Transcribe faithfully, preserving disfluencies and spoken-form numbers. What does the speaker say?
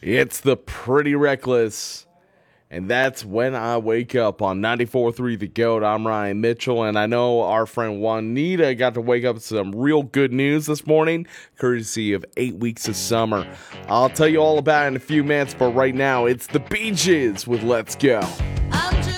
It's the Pretty Reckless, and that's when I wake up on ninety-four point three The GOAT. I'm Ryan Mitchell, and I know our friend Juanita got to wake up with some real good news this morning, courtesy of Eight Weeks of Summer. I'll tell you all about it in a few minutes, but right now, it's the Bee Gees with Let's Go.